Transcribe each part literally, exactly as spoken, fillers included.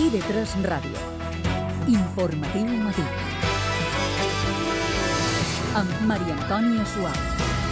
I D tres Ràdio. Informatiu matí. Amb Maria Antònia Suau.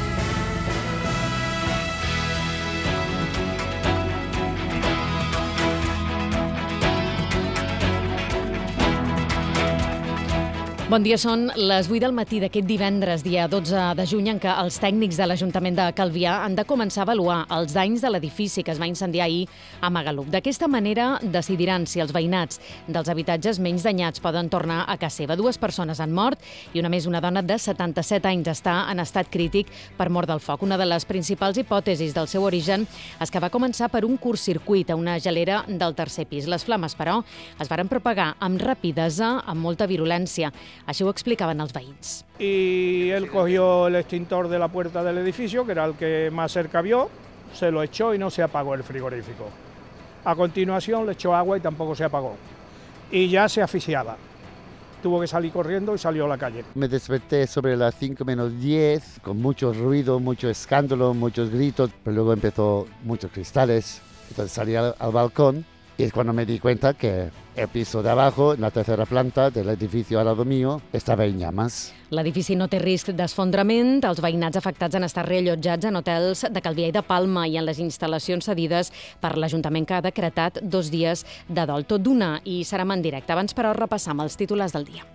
Bon dia, són les vuit del matí d'aquest divendres, dia dotze de juny, en què els tècnics de l'Ajuntament de Calvià han de començar a avaluar els danys de l'edifici que es va incendiar ahir a Magaluf. D'aquesta manera decidiran si els veïnats dels habitatges menys danyats poden tornar a casa seva. Dues persones han mort i una més, una dona de setanta-set anys, està en estat crític per mort del foc. Una de les principals hipòtesis del seu origen és que va començar per un curtcircuit a una gelera del tercer pis. Les flames, però, es varen propagar amb rapidesa, amb molta virulència. Així ho explicaven els veïns. Y él cogió el extintor de la puerta del edificio, que era el que más cerca vio, se lo echó y no se apagó el frigorífico. A continuación le echó agua y tampoco se apagó. Y ya se asfixiaba. Tuvo que salir corriendo y salió a la calle. Me desperté sobre las cinco menos diez, con mucho ruido, mucho escándalo, muchos gritos, pero luego empezó muchos cristales. Entonces salí al, al balcón y es cuando me di cuenta que el piso de abajo, en la tercera planta del edificio al lado mío, estaba en llamas. L'edifici no té risc d'esfondrament. Els veïnats afectats han estat reallotjats en hotels de Calvià i de Palma i en les instal·lacions cedides per l'Ajuntament, que ha decretat dos dies de dol. Tot d'una, i serem en directe. Abans, però, repassam els titulars del dia.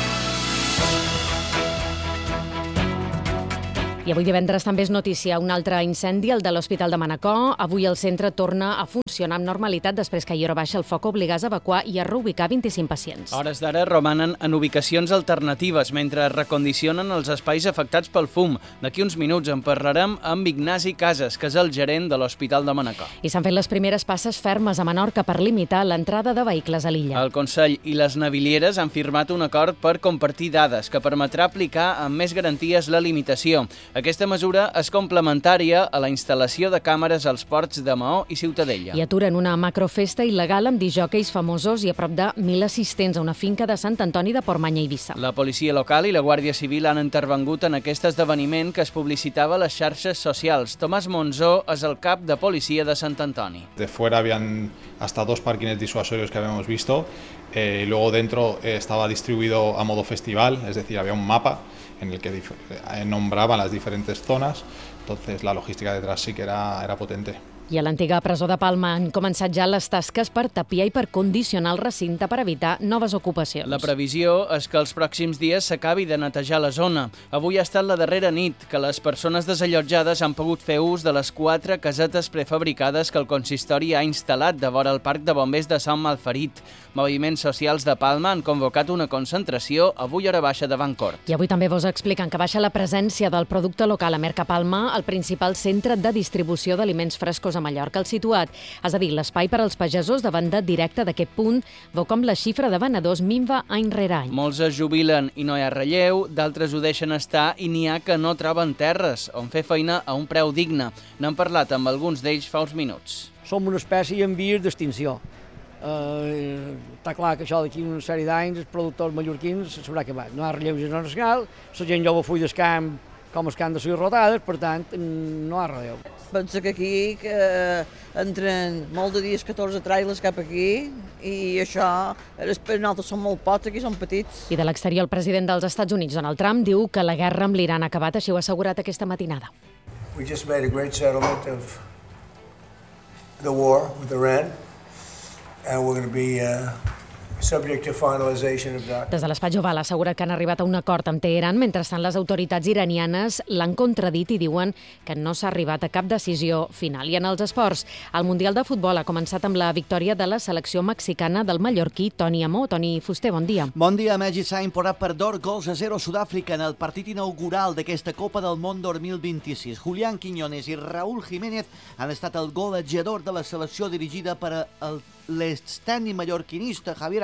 I avui divendres també és notícia un altre incendi, el de l'Hospital de Manacor. Avui el centre torna a funcionar amb normalitat després que ahir hora baixa el foc obligés a evacuar i a reubicar vint-i-cinc pacients. A hores d'ara romanen en ubicacions alternatives mentre recondicionen els espais afectats pel fum. D'aquí uns minuts en parlarem amb Ignasi Casas, que és el gerent de l'Hospital de Manacor. I s'han fet les primeres passes fermes a Menorca per limitar l'entrada de vehicles a l'illa. El Consell i les navilieres han firmat un acord per compartir dades que permetrà aplicar amb més garanties la limitació. Aquesta mesura és complementària a la instal·lació de càmeres als ports de Maó i Ciutadella. I aturen una macrofesta il·legal amb disjòqueis famosos i a prop de mil assistents a una finca de Sant Antoni de Portmany a Eivissa. La policia local i la Guàrdia Civil han intervengut en aquest esdeveniment que es publicitava a les xarxes socials. Tomàs Monzó és el cap de policia de Sant Antoni. De fuera habían hasta dos parkings disuasorios que habíamos visto eh, y luego dentro eh, estaba distribuido a modo festival, es decir, había un mapa en el que eh, nombraban las diferentes zonas, entonces la logística detrás sí que era, era potente. I a l'antiga presó de Palma han començat ja les tasques per tapiar i per condicionar el recinte per evitar noves ocupacions. La previsió és que els pròxims dies s'acabi de netejar la zona. Avui ha estat la darrera nit que les persones desallotjades han pogut fer ús de les quatre casetes prefabricades que el consistori ha instal·lat de vora el Parc de Bombers de Sant Malferit. Moviments socials de Palma han convocat una concentració avui hora baixa de Vancort. I avui també vos expliquen que baixa la presència del producte local a Merca Palma, el principal centre de distribució d'aliments frescos a Mallorca. El situat, és a dir, l'espai per als pagesos de venda directa d'aquest punt, veu com la xifra de venedors minva any rere any. Molts es jubilen i no hi ha relleu, d'altres ho deixen estar i n'hi ha que no troben terres on fer feina a un preu digne. N'hem parlat amb alguns d'ells fa uns minuts. Som una espècie en vies d'extinció. Uh, està clar que això d'aquí una sèrie d'anys els productors mallorquins s'haurà acabat. No hi ha relleu generacional, la gent jove full del camp com els que han de ser rotades, per tant, no hi ha relleu. Pensa que aquí que entren molt de dies catorze trailers cap aquí i això, per nosaltres són molt pocs, aquí són petits. I de l'exterior, el president dels Estats Units, Donald Trump, diu que la guerra amb l'Iran ha acabat, així ho ha assegurat aquesta matinada. We just made a great settlement of the war with Iran. And we're going to be uh, subject to finalization of that. Des de l'Espai Oval assegura que han arribat a un acord amb Teheran, mentrestant les autoritats iranianes l'han contradit i diuen que no s'ha arribat a cap decisió final. I en els esports, el Mundial de Futbol ha començat amb la victòria de la selecció mexicana del mallorquí Toni Amó. Toni Fuster, bon dia. Bon dia. Mèxic s'ha imposat per dos gols a zero a Sud-àfrica en el partit inaugural d'aquesta Copa del Món dos mil vint-i-sis. Julián Quiñones i Raúl Jiménez han estat el golejador de la selecció dirigida per el l'extècnic mallorquinista Javier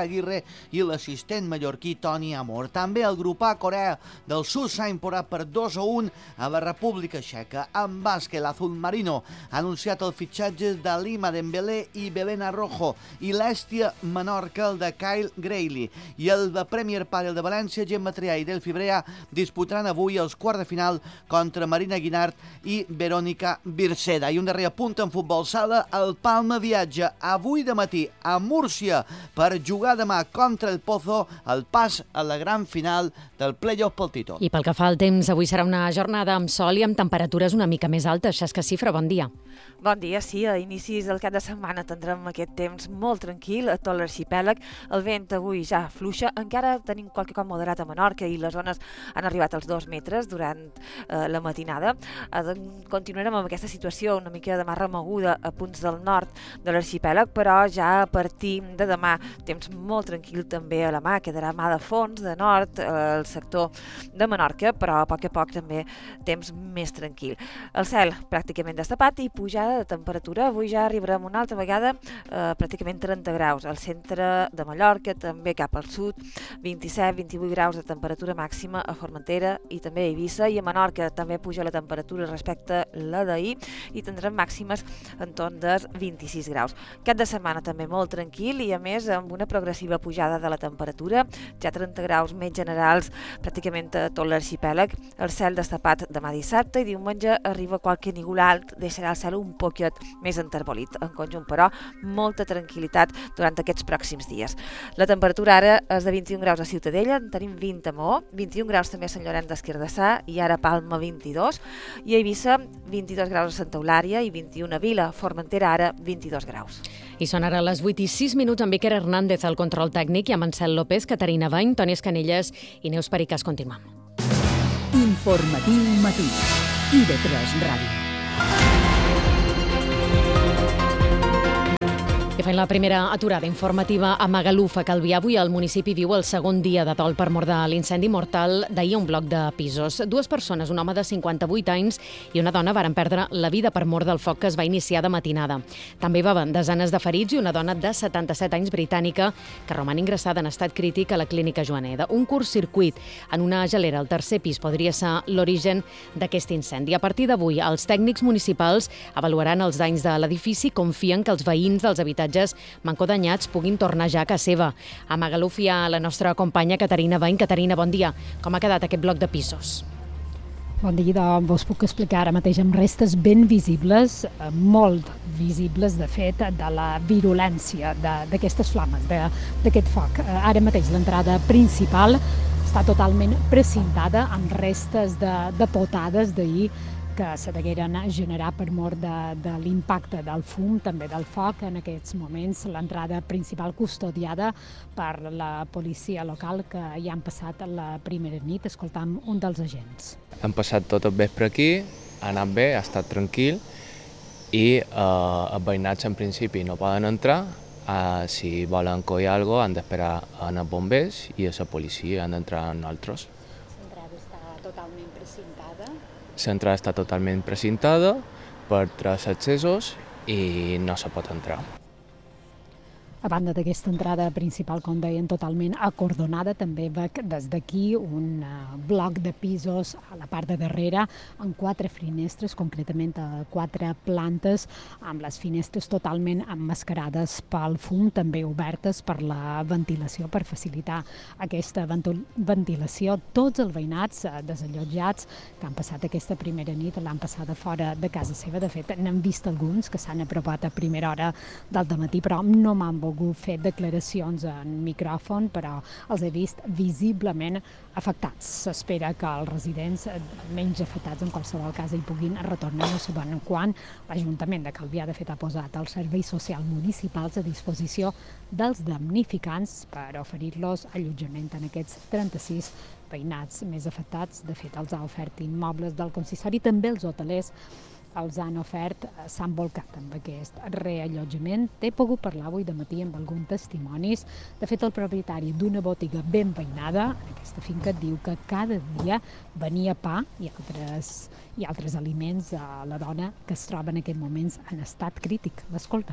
Aguirre i l'assistent mallorquí Toni Amor. També el grup A Corea del Sud s'ha imposat per dos a un a la República Txeca. En bàsquet, l'Azul Marino ha anunciat el fitxatge d'Alima Dembélé i Belén Arrojo i l'Èstia Menorca, el de Kyle Grayley. I el de Premier Padel de València, Gemma Trià i Delphi Brea disputaran avui els quarts de final contra Marina Guinart i Verónica Virceda. I un darrer apunt en futbol sala, el Palma viatja avui de matí a Múrcia per jugar demà contra el Pozo el pas a la gran final del play-off pel títol. I pel que fa al temps, avui serà una jornada amb sol i amb temperatures una mica més altes. Xesca Cifra, bon dia. Bon dia, sí, a inicis del cap de setmana tindrem aquest temps molt tranquil a tot l'arxipèlag. El vent avui ja fluixa, encara tenim qualque cop moderat a Menorca i les zones han arribat als dos metres durant eh, la matinada. Eh, continuarem amb aquesta situació una mica de mar remoguda a punts del nord de l'arxipèlag, però ja a partir de demà temps molt tranquil també a la mà, quedarà mà de fons, de nord, al sector de Menorca, però a poc a poc també temps més tranquil. El cel pràcticament destapat i pujada de temperatura. Avui ja arribarem una altra vegada eh, pràcticament trenta graus. Al centre de Mallorca, també cap al sud, vint-i-set vint-i-vuit graus de temperatura màxima a Formentera i també a Eivissa, i a Menorca també puja la temperatura respecte a la d'ahir i tindrem màximes en torn dels vint-i-sis graus. Cap de setmana també molt tranquil i a més amb una progressiva pujada de la temperatura, ja trenta graus més generals pràcticament a tot l'arxipèlag. El cel destapat demà dissabte i diumenge arriba qualque nígol alt, deixarà el cel un poquet més enterbolit. En conjunt, però, molta tranquil·litat durant aquests pròxims dies. La temperatura ara és de vint-i-un graus a Ciutadella, en tenim vint a Maó, vint-i-un graus també a Sant Llorenç des Cardassar i ara a Palma vint-i-dos, i a Eivissa vint-i-dos graus a Santa Eulària i vint-i-un a Vila, Formentera ara vint-i-dos graus. I són ara les vuit i sis minuts amb Iker Hernández al control tècnic i amb Ansel López, Caterina Bany, Toni Escanelles i Neus Pericas. Continuem. Informatiu matí. I de tres Ràdio. I fent la primera aturada informativa a Magaluf, a Calvià. Avui el municipi viu el segon dia de dol per mort de l'incendi mortal d'ahir a un bloc de pisos. Dues persones, un home de cinquanta-vuit anys i una dona, varen perdre la vida per mort del foc que es va iniciar de matinada. També hi va haver desenes de ferits i una dona de setanta-set anys britànica que roman ingressada en estat crític a la clínica Joaneda. Un curtcircuit en una gelera al tercer pis podria ser l'origen d'aquest incendi. A partir d'avui, els tècnics municipals avaluaran els danys de l'edifici i confien que els veïns dels habitatges manco danyats puguin tornar ja a casa seva. A Magaluf hi ha la nostra companya Caterina Bany. Caterina, bon dia. Com ha quedat aquest bloc de pisos? Bon dia, doncs vos puc explicar ara mateix amb restes ben visibles, molt visibles, de fet, de la virulència d'aquestes flames, d'aquest foc. Ara mateix l'entrada principal està totalment precintada amb restes de, de potades d'ahir que se degueren generar per mort de, de l'impacte del fum, també del foc. En aquests moments l'entrada principal custodiada per la policia local, que ja han passat la primera nit escoltant un dels agents. Hem passat tot el vespre aquí, ha anat bé, ha estat tranquil i eh, els veïnats en principi no poden entrar. Eh, si volen coir alguna cosa han d'esperar a els bombers i a la policia han d'entrar nosaltres. L'entrada està totalment precintada. L'entrada està totalment precintada per tres accessos i no se pot entrar. A banda d'aquesta entrada principal, com deien, totalment acordonada, també veig des d'aquí un uh, bloc de pisos a la part de darrere, amb quatre finestres, concretament a quatre plantes, amb les finestres totalment emmascarades pel fum, també obertes per la ventilació, per facilitar aquesta ventilació. Tots els veïnats uh, desallotjats que han passat aquesta primera nit l'han passada fora de casa seva. De fet, n'hem vist alguns que s'han apropat a primera hora del dematí, però no m'han volgut fer declaracions en micròfon, però els he vist visiblement afectats. S'espera que els residents menys afectats en qualsevol cas hi puguin retornar, no sabent quan. L'Ajuntament de Calvià, de fet, ha posat els serveis socials municipals a disposició dels damnificants per oferir-los allotjament en aquests trenta-sis veïnats més afectats. De fet, els ha ofert immobles del consistori, també els hotelers els han ofert, s'han volcat amb aquest reallotjament. He pogut parlar avui de matí amb alguns testimonis. De fet, el propietari d'una botiga ben veïnada en aquesta finca diu que cada dia venia pa i altres, i altres aliments a la dona que es troba en aquests moments en estat crític. L'escolta.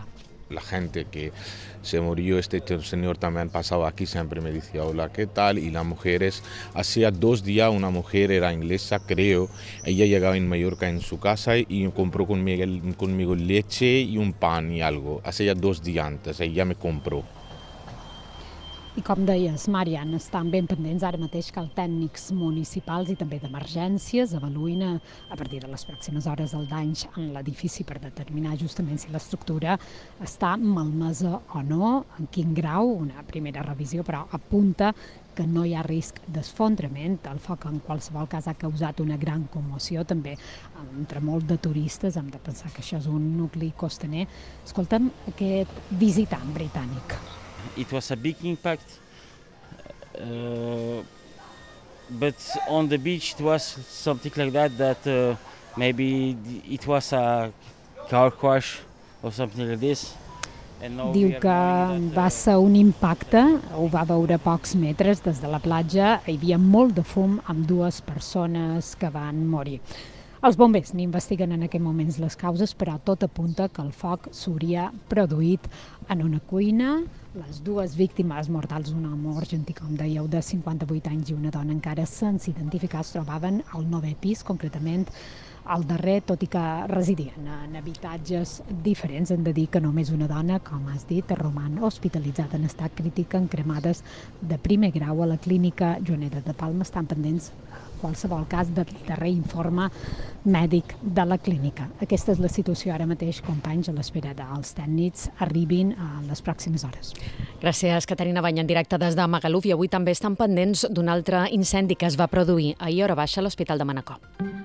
la gente que se murió, este señor también pasaba aquí, siempre me decía hola, ¿qué tal? Y las mujeres, hacía dos días una mujer era inglesa, creo, ella llegaba en Mallorca en su casa y compró conmigo, conmigo leche y un pan y algo, hacía dos días antes, ella me compró. I com deies, Marian, estan ben pendents ara mateix que els tècnics municipals i també d'emergències avaluïn a, a partir de les pròximes hores el danys en l'edifici per determinar justament si l'estructura està malmesa o no, en quin grau, una primera revisió, però apunta que no hi ha risc d'esfondrament. El foc en qualsevol cas ha causat una gran commoció, també entre molts de turistes, hem de pensar que això és un nucli costaner. Escolta'm aquest visitant britànic. It was a big impact, uh, but on the beach it was something like that, that uh, maybe it was a car crash or something like this. Diu que va ser un impacte, ho va veure a pocs metres des de la platja, hi havia molt de fum amb dues persones que van morir. Els bombers n'investiguen en aquests moments les causes, però tot apunta que el foc s'hauria produït en una cuina. Les dues víctimes mortals, un home argentí, com dèieu, de cinquanta-vuit anys i una dona encara sense identificar, es trobaven al novè pis, concretament al darrer, tot i que residien en habitatges diferents. Hem de dir que només una dona, com has dit, roman hospitalitzada en estat crític, en cremades de primer grau a la clínica Joaneta de Palma. Estan pendents qualsevol cas del darrer informe mèdic de la clínica. Aquesta és la situació ara mateix, companys, a l'espera dels tècnics arribin en les pròximes hores. Gràcies, Caterina Bany, en directe des de Magaluf. I avui també estan pendents d'un altre incendi que es va produir ahir a hora baixa a l'Hospital de Manacor.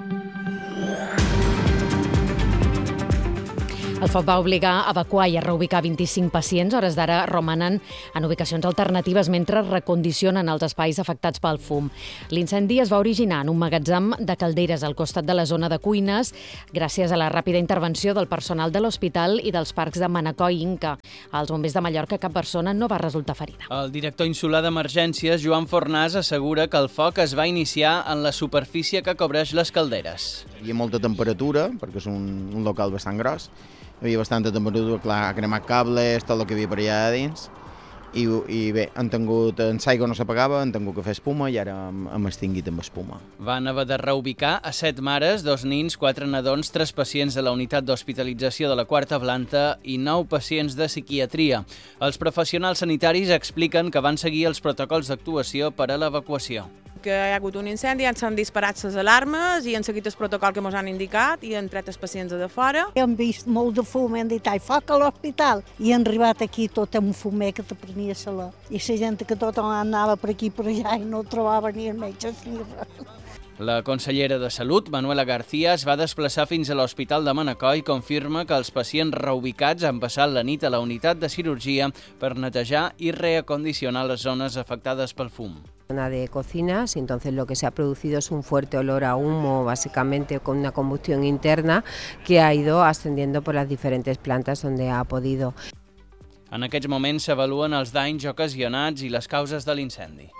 El foc va obligar a evacuar i a reubicar vint-i-cinc pacients. A hores d'ara romanen en ubicacions alternatives mentre recondicionen els espais afectats pel fum. L'incendi es va originar en un magatzem de calderes al costat de la zona de cuines gràcies a la ràpida intervenció del personal de l'hospital i dels parcs de Manacor i Inca. Als bombers de Mallorca cap persona no va resultar ferida. El director insular d'emergències, Joan Fornàs, assegura que el foc es va iniciar en la superfície que cobreix les calderes. Hi havia molta temperatura, perquè és un, un local bastant gros. Hi havia bastanta temperatura, clar, ha cremat cables, tot el que havia per allà dins. I, i bé, han tingut, en l'aigua no s'apagava, han tingut que fer espuma i ara hem, hem extingit amb espuma. Van haver de reubicar a set mares, dos nins, quatre nadons, tres pacients de la unitat d'hospitalització de la quarta planta i nou pacients de psiquiatria. Els professionals sanitaris expliquen que van seguir els protocols d'actuació per a l'evacuació. Que hi ha hagut un incendi, s'han disparat les alarmes i han seguit el protocol que ens han indicat i han tret els pacients de fora. Hem vist molt de fum, hem dit, ai, foc a l'hospital. I han arribat aquí tot amb un fumer que te prenia la... I la gent que tot anava per aquí per allà i no trobava ni el metge ni res. La consellera de Salut, Manuela García, es va desplaçar fins a l'Hospital de Manacor i confirma que els pacients reubicats han passat la nit a la unitat de cirurgia per netejar i reacondicionar les zones afectades pel fum. Zona de cocinas, entonces lo que se ha producido es un fuerte olor a humo, básicamente con una combustión interna que ha ido ascendiendo por las diferentes plantas donde ha podido. En aquests moments s'avaluen els danys ocasionats i les causes de l'incendi.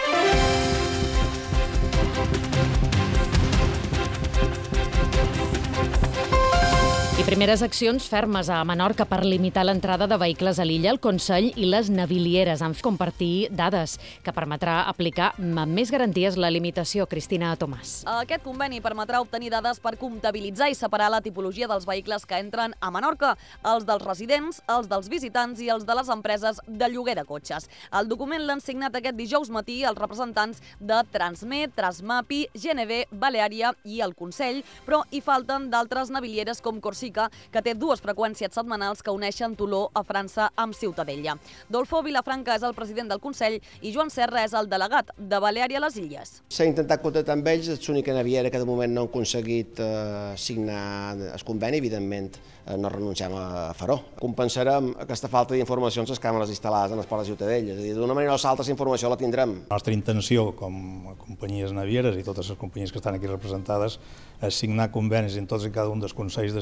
I primeres accions fermes a Menorca per limitar l'entrada de vehicles a l'illa. El Consell i les navilieres han fet compartir dades que permetrà aplicar amb més garanties la limitació. Cristina Tomàs. Aquest conveni permetrà obtenir dades per comptabilitzar i separar la tipologia dels vehicles que entren a Menorca, els dels residents, els dels visitants i els de les empreses de lloguer de cotxes. El document l'han signat aquest dijous matí els representants de Transmet, Transmapi, G N B, Baleària i el Consell, però hi falten d'altres navilieres com Corsica, que té dues freqüències setmanals que uneixen Toló a França amb Ciutadella. Dolfo Vilafranca és el president del Consell i Joan Serra és el delegat de Baleària a les Illes. S'ha intentat contactar amb ells, és l'única naviera que de moment no han aconseguit eh, signar el conveni, evidentment eh, no renunciem a Faró. Compensarem aquesta falta d'informació amb les càmeres instal·lades en les portes de Ciutadella, és a dir, d'una manera o l'altra la informació la tindrem. La nostra intenció com a companyies navieres i totes les companyies que estan aquí representades és signar convenis en tots i cada un dels consells de les illes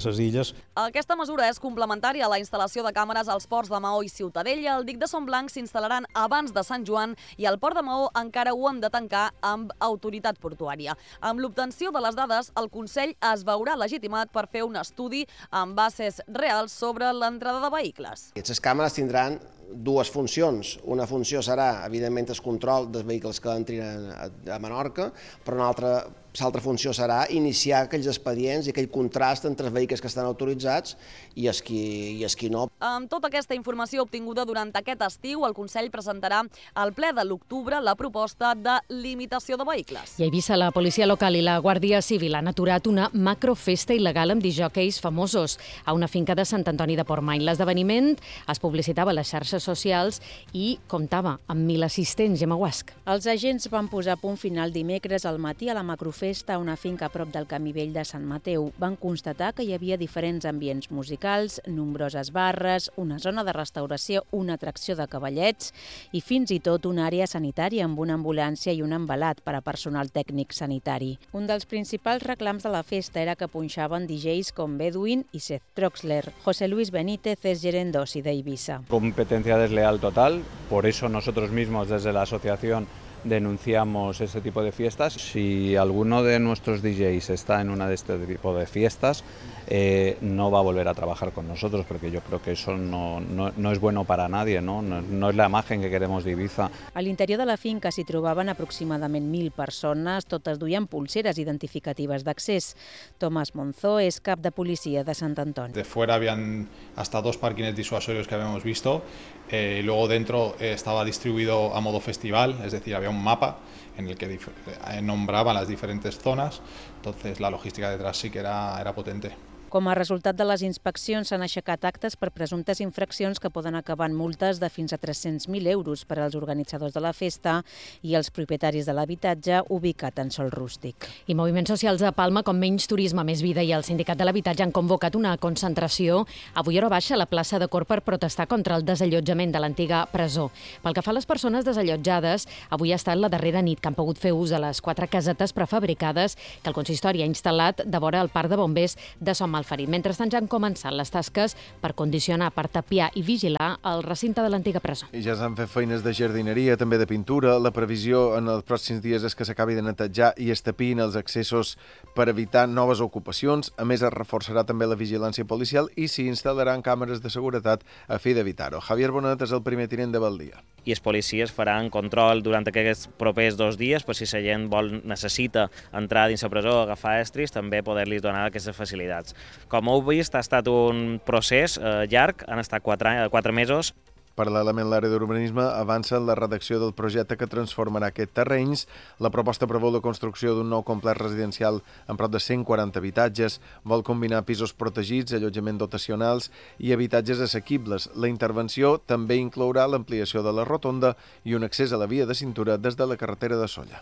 coses. Aquesta mesura és complementària a la instal·lació de càmeres als ports de Maó i Ciutadella. El dic de Son Blanc s'instal·laran abans de Sant Joan i el port de Maó encara ho han de tancar amb autoritat portuària. Amb l'obtenció de les dades, el Consell es veurà legitimat per fer un estudi amb bases reals sobre l'entrada de vehicles. Aquestes càmeres tindran dues funcions. Una funció serà, evidentment, el control dels vehicles que entrin a Menorca, però una altra L'altra funció serà iniciar aquells expedients i aquell contrast entre els vehicles que estan autoritzats i els qui, i els qui no. Amb tota aquesta informació obtinguda durant aquest estiu, el Consell presentarà al ple de l'octubre la proposta de limitació de vehicles. I a Eivissa, la policia local i la Guàrdia Civil han aturat una macrofesta il·legal amb disjòqueis famosos a una finca de Sant Antoni de Portmany. L'esdeveniment es publicitava a les xarxes socials i comptava amb mil assistents. Gemma Guasc. Els agents van posar punt final dimecres al matí a la macrofesta a una finca a prop del Camí Vell de Sant Mateu. Van constatar que hi havia diferents ambients musicals, nombroses barres, una zona de restauració, una atracció de cavallets i fins i tot una àrea sanitària amb una ambulància i un embalat per a personal tècnic sanitari. Un dels principals reclams de la festa era que punxaven D Js com Bedouin i Seth Troxler. José Luis Benítez és gerent d'oci d'Eivissa. Competencia desleal total, por eso nosotros mismos desde la asociación denunciamos este tipo de fiestas. Si alguno de nuestros D Js está en una de este tipo de fiestas, eh, no va a volver a trabajar con nosotros, porque yo creo que eso no, no, no es bueno para nadie, ¿no? No, no es la imagen que queremos de Ibiza. A l'interior de la finca s'hi trobaven aproximadament mil persones, totes duien pulseres identificatives d'accés. Tomás Monzó és cap de policia de Sant Antoni. De fuera habían hasta dos parkings disuasorios que habíamos visto, eh, y luego dentro eh, estaba distribuido a modo festival, es decir, había un mapa en el que eh, nombraban las diferentes zonas, entonces la logística detrás sí que era, era potente. Com a resultat de les inspeccions s'han aixecat actes per presumptes infraccions que poden acabar en multes de fins a tres-cents mil euros per als organitzadors de la festa i els propietaris de l'habitatge ubicat en sòl rústic. I moviments socials de Palma, com Menys Turisme, Més Vida i el Sindicat de l'Habitatge han convocat una concentració avui hora baixa a la plaça de Cor per protestar contra el desallotjament de l'antiga presó. Pel que fa a les persones desallotjades, avui ha estat la darrera nit que han pogut fer ús de les quatre casetes prefabricades que el consistori ha instal·lat de vora el parc de bombers de Som Malferit. Mentrestant, ja han començat les tasques per condicionar, per tapiar i vigilar el recinte de l'antiga presó. I ja s'han fet feines de jardineria, també de pintura. La previsió en els pròxims dies és que s'acabi de netejar i es tapin els accessos per evitar noves ocupacions. A més, es reforçarà també la vigilància policial i s'hi instal·laran càmeres de seguretat a fi d'evitar-ho. Javier Bonet és el primer tinent de Baldia. I els policies faran control durant aquests propers dos dies, per si la gent vol, necessita entrar dins la presó, agafar estris, també poder-los donar aquestes facilitats. Com heu vist, ha estat un procés eh, llarg, han estat quatre, quatre mesos. Paral·lelament, l'àrea d'urbanisme avança en la redacció del projecte que transformarà aquests terrenys. La proposta preveu la construcció d'un nou complex residencial amb prop de cent quaranta habitatges. Vol combinar pisos protegits, allotjament dotacionals i habitatges assequibles. La intervenció també inclourà l'ampliació de la rotonda i un accés a la via de cintura des de la carretera de Solla.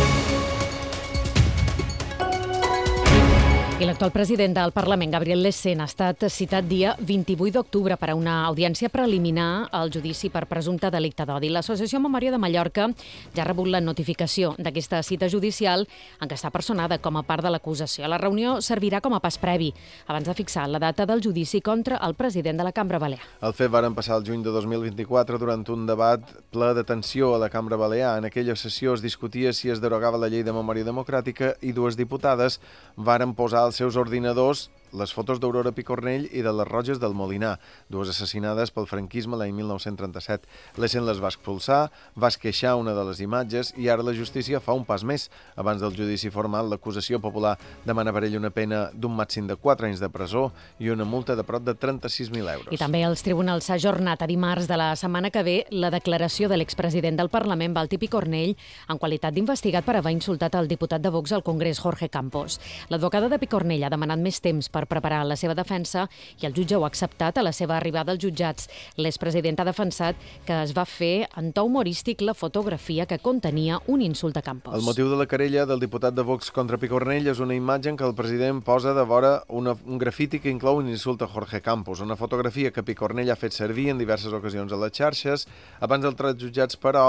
I l'actual president del Parlament, Gabriel Lecén, ha estat citat dia vint-i-vuit d'octubre per a una audiència preliminar al judici per presumpte delicte d'odi. L'Associació Memòria de Mallorca ja ha rebut la notificació d'aquesta cita judicial en què està personada com a part de l'acusació. La reunió servirà com a pas previ abans de fixar la data del judici contra el president de la Cambra Balear. El fet varen passar el juny de dos mil vint-i-quatre durant un debat ple de tensió a la Cambra Balear. En aquella sessió es discutia si es derogava la llei de memòria democràtica i dues diputades varen posar els seus ordinadors les fotos d'Aurora Picornell i de les Roges del Molinar, dues assassinades pel franquisme l'any mil nou-cents trenta-set. Lecén les va expulsar, va esqueixar una de les imatges i ara la justícia fa un pas més. Abans del judici formal, l'acusació popular demana per ell una pena d'un màxim de quatre anys de presó i una multa de prop de trenta-sis mil euros. I també els tribunals s'ha ajornat a dimarts de la setmana que ve la declaració de l'expresident del Parlament, Valtí Picornell, en qualitat d'investigat per haver insultat el diputat de Vox al Congrés, Jorge Campos. L'advocada de Picornell ha demanat més temps per preparar la seva defensa i el jutge ho ha acceptat a la seva arribada als jutjats. L'expresident ha defensat que es va fer en to humorístic la fotografia que contenia un insult a Campos. El motiu de la querella del diputat de Vox contra Picornell és una imatge en què el president posa de vora una, un grafiti que inclou un insult a Jorge Campos, una fotografia que Picornell ha fet servir en diverses ocasions a les xarxes. Abans del trasllat jutjats, però,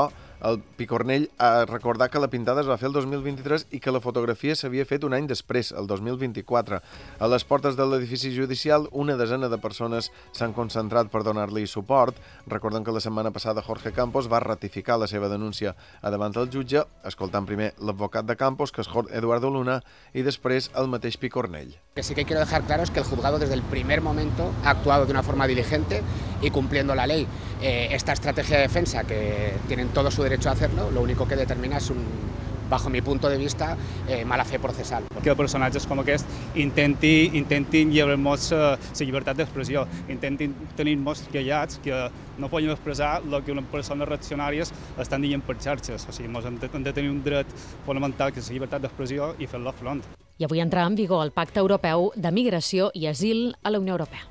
El Picornell ha recordat que la pintada es va fer el dos mil vint-i-tres i que la fotografia s'havia fet un any després, el dos mil vint-i-quatre. A les portes de l'edifici judicial, una desena de persones s'han concentrat per donar-li suport. Recordem que la setmana passada Jorge Campos va ratificar la seva denúncia a davant del jutge, escoltant primer l'advocat de Campos, que és Eduardo Luna, i després el mateix Picornell. Que sí que quiero dejar claro es que el juzgado desde el primer momento ha actuado de una forma diligente y cumpliendo la ley. Eh, esta estrategia de defensa, que tienen todo su derecho a hacerlo, lo único que determina es un, bajo mi punto de vista, eh, mala fe processal. Que personatges com aquest intenti, intentin lliurar-nos la llibertat d'expressió, intentin tenir-nos callats, que no podem expressar el que unes persones reaccionàries estan dient per xarxes. O sigui, ens hem de, hem de tenir un dret fonamental, que és la llibertat d'expressió, i fer-la front. I avui entra en vigor el Pacte Europeu de Migració i Asil a la Unió Europea.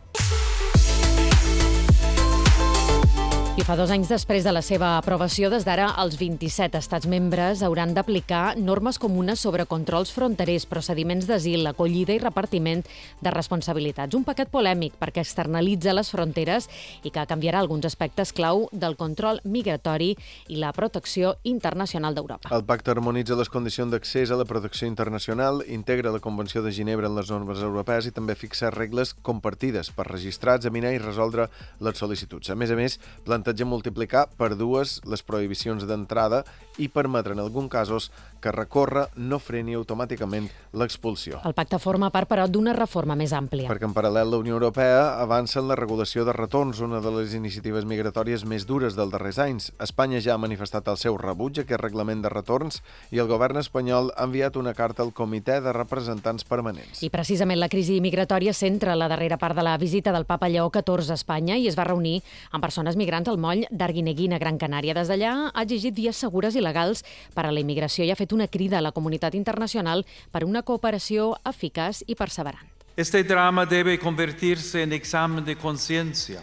I fa dos anys després de la seva aprovació, des d'ara els vint-i-set estats membres hauran d'aplicar normes comunes sobre controls fronterers, procediments d'asil, acollida i repartiment de responsabilitats. Un paquet polèmic perquè externalitza les fronteres i que canviarà alguns aspectes clau del control migratori i la protecció internacional d'Europa. El pacte harmonitza les condicions d'accés a la protecció internacional, integra la Convenció de Ginebra en les normes europees i també fixa regles compartides per registrar, examinar i resoldre les sol·licituds. A més a més, planteja multiplicar per dues les prohibicions d'entrada i permetre en alguns casos que recórrer no freni automàticament l'expulsió. El pacte forma part, però, d'una reforma més àmplia. Perquè en paral·lel la Unió Europea avança en la regulació de retorns, una de les iniciatives migratòries més dures dels darrers anys. Espanya ja ha manifestat el seu rebuig a aquest reglament de retorns i el govern espanyol ha enviat una carta al Comitè de Representants Permanents. I precisament la crisi migratòria centra la darrera part de la visita del papa Lleó catorze a Espanya i es va reunir amb persones migrants al moll d'Arguineguín, a Gran Canària. Des d'allà ha exigit vies segures i legals per a la immigració i ha fet una crida a la comunitat internacional per una cooperació eficaç i perseverant. Este drama debe convertirse en examen de conciencia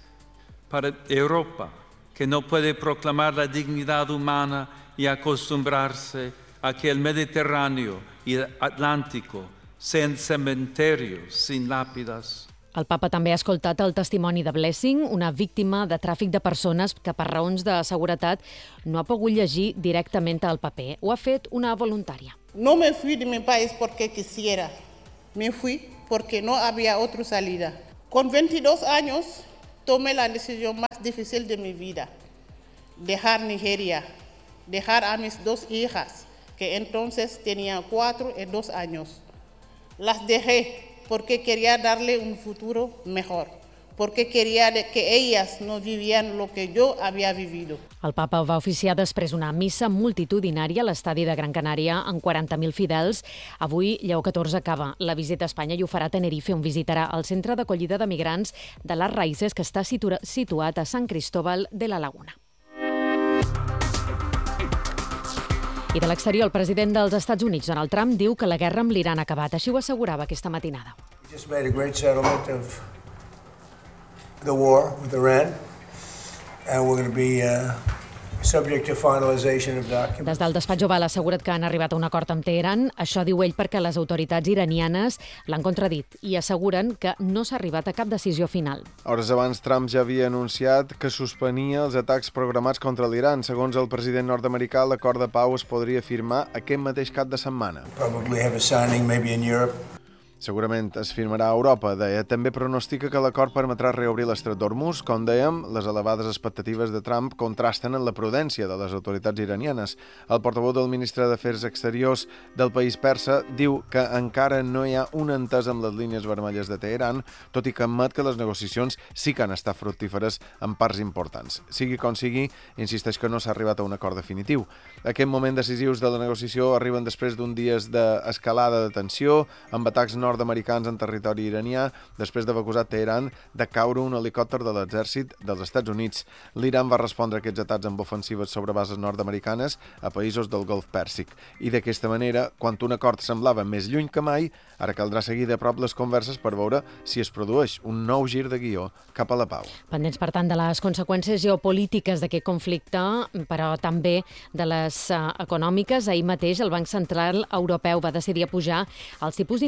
para Europa, que no puede proclamar la dignidad humana y acostumbrarse a que el Mediterráneo y el Atlántico sean cementerios sin lápidas. El papa també ha escoltat el testimoni de Blessing, una víctima de tràfic de persones que per raons de seguretat no ha pogut llegir directament al paper. Ho ha fet una voluntària. No me fui de mi país porque quisiera. Me fui porque no había otra salida. Con veintidós años tomé la decisión más difícil de mi vida. Dejar Nigeria, dejar a mis dos hijas, que entonces tenían cuatro y dos años. Las dejé porque quería darle un futuro mejor, porque quería que ellas no vivían lo que yo había vivido. El papa va oficiar després una missa multitudinària a l'estadi de Gran Canària amb quaranta mil fidels. Avui Lleó catorze acaba la visita a Espanya i ho farà a Tenerife, on visitarà el centre d'acollida de migrants de les Raïces, que està situat a Sant Cristóbal de la Laguna. I de l'exterior, el president dels Estats Units, Donald Trump, diu que la guerra amb l'Iran ha acabat. Així ho assegurava aquesta matinada. We just made a great settlement of the war with Iran, and we're going to be uh, subject to finalization of documents. Des del despatx Oval ha assegurat que han arribat a un acord amb Teheran. Això diu ell perquè les autoritats iranianes l'han contradit i asseguren que no s'ha arribat a cap decisió final. Hores abans, Trump ja havia anunciat que suspenia els atacs programats contra l'Iran. Segons el president nord-americà, l'acord de pau es podria firmar aquest mateix cap de setmana. Probably have a signing maybe in Europe. Segurament es firmarà a Europa, deia. També pronostica que l'acord permetrà reobrir l'estret d'Hormuz. Com dèiem, les elevades expectatives de Trump contrasten amb la prudència de les autoritats iranianes. El portaveu del ministre d'Afers Exteriors del país persa diu que encara no hi ha una entesa amb les línies vermelles de Teheran, tot i que admet que les negociacions sí que han estat fructíferes en parts importants. Sigui com sigui, insisteix que no s'ha arribat a un acord definitiu. Aquest moment decisius de la negociació arriben després d'un dies d'escalada de tensió, amb atacs nord-americans en territori iranià, després d'haver acusat Teheran de caure un helicòpter de l'exèrcit dels Estats Units. L'Iran va respondre a aquests atacs amb ofensives sobre bases nord-americanes a països del Golf Pèrsic. I d'aquesta manera, quan un acord semblava més lluny que mai, ara caldrà seguir de prop les converses per veure si es produeix un nou gir de guió cap a la pau. Pendents, per tant, de les conseqüències geopolítiques d'aquest conflicte, però també de les uh, econòmiques. Ahir mateix el Banc Central Europeu va decidir apujar els tipus d'interès de l'euro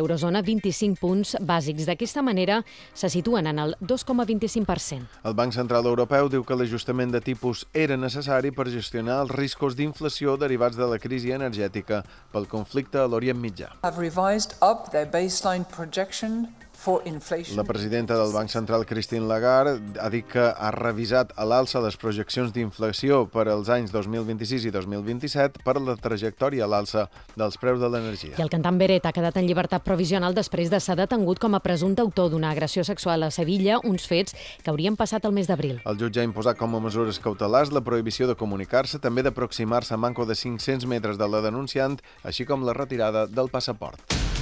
l'eurozona vint-i-cinc punts bàsics. D'aquesta manera se situen en el dos coma vint-i-cinc per cent. El Banc Central Europeu diu que l'ajustament de tipus era necessari per gestionar els riscos d'inflació derivats de la crisi energètica pel conflicte a l'Orient Mitjà. Have revised up their baseline projection for inflation. La presidenta del Banc Central, Christine Lagarde, ha dit que ha revisat a l'alça les projeccions d'inflació per als anys dos mil vint-i-sis i dos mil vint-i-set per la trajectòria a l'alça dels preus de l'energia. I el cantant Beret ha quedat en llibertat provisional després de ser detengut com a presumpte autor d'una agressió sexual a Sevilla, uns fets que haurien passat el mes d'abril. El jutge ha imposat com a mesures cautelars la prohibició de comunicar-se, també d'aproximar-se a manco de cinc-cents metres de la denunciant, així com la retirada del passaport.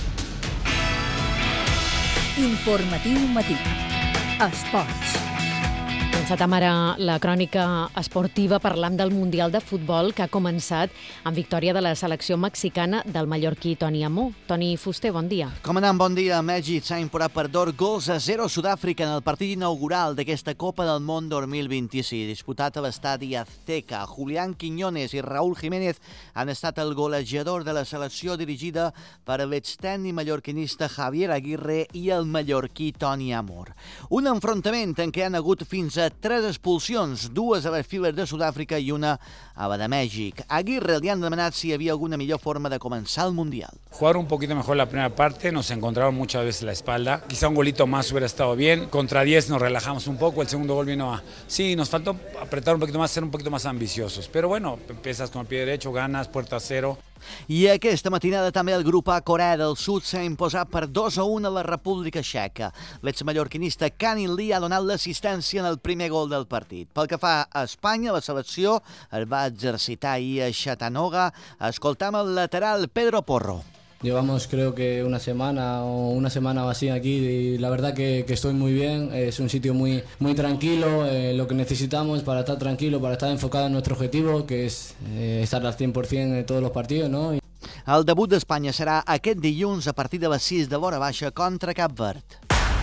Informatiu matí. Esports. Encetem ara la crònica esportiva parlant del Mundial de Futbol que ha començat amb victòria de la selecció mexicana del mallorquí Toni Amó. Toni Fuster, bon dia. Comandant, bon dia. Mèxic s'ha imposat per dos gols a zero a Sud-àfrica en el partit inaugural d'aquesta Copa del Món dos mil vint-i-sis, disputat a l'estadi Azteca. Julián Quiñones i Raúl Jiménez han estat el golejador de la selecció dirigida per l'extècnic mallorquinista Javier Aguirre i el mallorquí Toni Amor. Un enfrontament en què han hagut fins a tres expulsions, dues a les files de Sud-àfrica i una a la de Mèxic. A Aguirre li han demanat si hi havia alguna millor forma de començar el Mundial. Jugar un poquito mejor la primera parte, nos encontraron muchas veces la espalda. Quizá un golito más hubiera estado bien. Contra diez nos relajamos un poco, el segundo gol vino a... Sí, nos faltó apretar un poquito más, ser un poquito más ambiciosos. Pero bueno, empiezas con el pie derecho, ganas, puerta a cero. I aquesta matinada també el grup A Corea del Sud s'ha imposat per dos a un a la República Txeca. L'exmallorquinista Canin Lee ha donat l'assistència en el primer gol del partit. Pel que fa a Espanya, la selecció es va exercitar ahir a Chattanooga. Escoltam el lateral Pedro Porro. Llevamos creo que una semana o una semana o así aquí y la verdad que, que estoy muy bien, es un sitio muy, muy tranquilo, eh, lo que necesitamos para estar tranquilo, para estar enfocado en nuestro objetivo, que es eh, estar al cent per cent en todos los partidos, ¿no? El debut d'Espanya serà aquest dilluns a partir de les sis de l'hora baixa contra Cap Verd.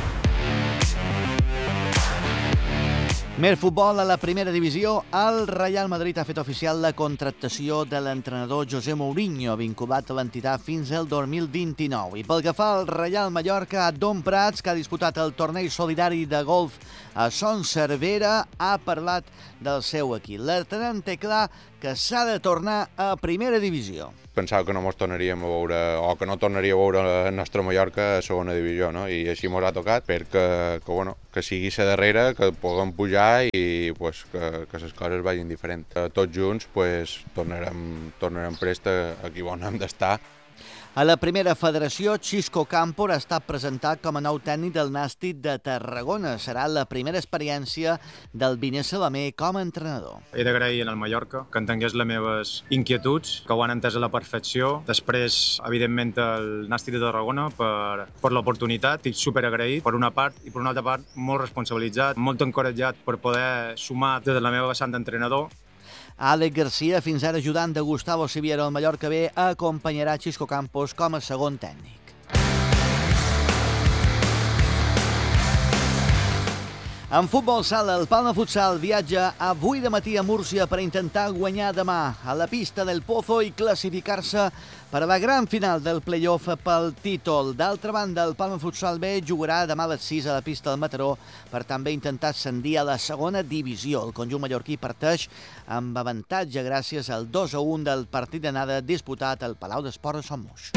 Més futbol a la primera divisió. El Real Madrid ha fet oficial la contractació de l'entrenador José Mourinho, vinculat a l'entitat fins al dos mil vint-i-nou. I pel que fa al Real Mallorca, Don Prats, que ha disputat el torneig solidari de golf a Son Servera, ha parlat del seu equip. L'Artenant té clar que s'ha de tornar a primera divisió. Pensava que no ens tornaríem a veure, o que no tornaria a veure el nostre Mallorca a segona divisió, no? I així ens ha tocat perquè que, bueno, que sigui la darrera, que puguem pujar i pues, que, que les coses vagin diferents. Tots junts pues, tornarem, tornarem prest aquí on hem d'estar. A la primera federació, Xisco Campos ha estat presentat com a nou tècnic del Nàstic de Tarragona. Serà la primera experiència del Viner Salamé com a entrenador. He d'agrair al Mallorca que entengués les meves inquietuds, que ho han entès a la perfecció. Després, evidentment, el Nàstic de Tarragona per, per l'oportunitat. Estic superagraït per una part i per una altra part molt responsabilitzat, molt encoratjat per poder sumar des de la meva vessant d'entrenador. Àlex Garcia, fins ara ajudant de Gustavo Siviero al Mallorca B, acompanyarà Xisco Campos com a segon tècnic. En futbol sala, el Palma Futsal viatja avui de matí a Múrcia per intentar guanyar demà a la pista del Pozo i classificar-se per a la gran final del play-off pel títol. D'altra banda, el Palma Futsal B jugarà demà a les sis a la pista del Mataró per també intentar ascendir a la segona divisió. El conjunt mallorquí parteix amb avantatge gràcies al dos a un del partit d'anada disputat al Palau d'Esports de Son Moix.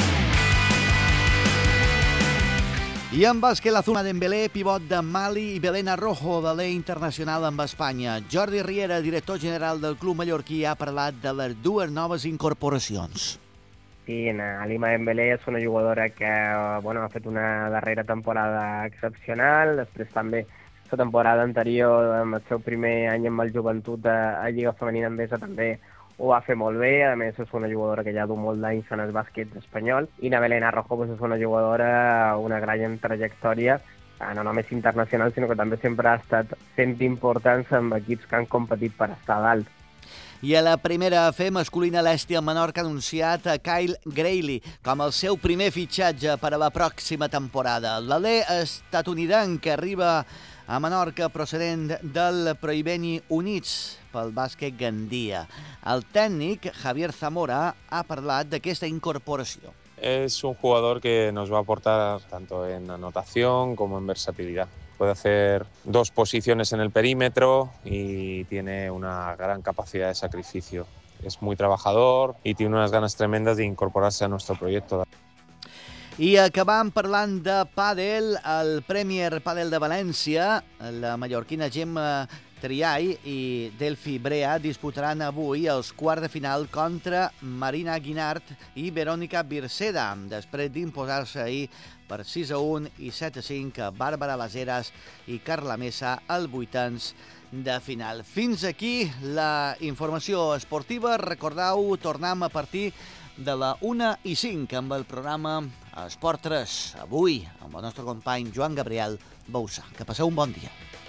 I en bàsquet, la Zuma Dembélé, pivot de Mali, i Belén Arrojo, de l'E Internacional amb Espanya. Jordi Riera, director general del club mallorquí, ha parlat de les dues noves incorporacions. Sí, Alima Dembélé és una jugadora que bueno, ha fet una darrera temporada excepcional, després també la temporada anterior, amb el seu primer any amb el joventut a, a Lliga Femenina Endesa, també ho va fer molt bé. A més, és una jugadora que ja du molt d'anys en el bàsquet espanyol. I na Belén Arrojo pues, és una jugadora, una gran trajectòria, no només internacional, sinó que també sempre ha estat fent importants amb equips que han competit per estar dalt. I a la primera F masculina, l'Esti al Menorca ha anunciat a Kyle Grayley com el seu primer fitxatge per a la pròxima temporada. L'alè estatunidenc que arriba a Menorca procedent del Prohibeni Units pel bàsquet Gandia. El tècnic, Javier Zamora, ha parlat d'aquesta incorporació. es un jugador que nos va a aportar tanto en anotación como en versatilidad. Puede hacer dos posiciones en el perímetro y tiene una gran capacidad de sacrificio. Es muy trabajador y tiene unas ganas tremendas de incorporarse a nuestro proyecto. I acabam parlant de pàdel, el Premier Pàdel de València, la mallorquina Gemma Triay i Delphi Brea disputaran avui els quarts de final contra Marina Guinart i Verónica Birceda, després d'imposar-se ahir per sis a un i set a cinc a Bàrbara Las Heras i Carla Mesa al vuitens de final. Fins aquí la informació esportiva. Recordeu, tornem a partir de la una i cinc amb el programa Esport tres, avui amb el nostre company Joan Gabriel Boussa. Que passeu un bon dia.